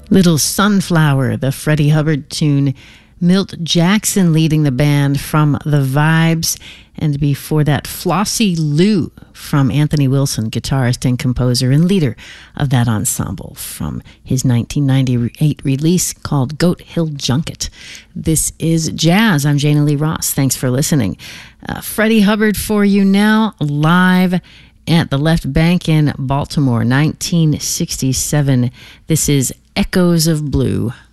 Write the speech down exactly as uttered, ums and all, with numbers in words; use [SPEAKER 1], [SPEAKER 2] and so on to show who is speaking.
[SPEAKER 1] Little Sunflower, the Freddie Hubbard tune. Milt Jackson leading the band from The Vibes. And before that, Flossie Lou from Anthony Wilson, guitarist and composer and leader of that ensemble, from his nineteen ninety-eight release called Goat Hill Junket. This is Jazz. I'm Jana Lee Ross. Thanks for listening. Uh, Freddie Hubbard for you now, live at the Left Bank in Baltimore, nineteen sixty-seven. This is Echoes of Blue.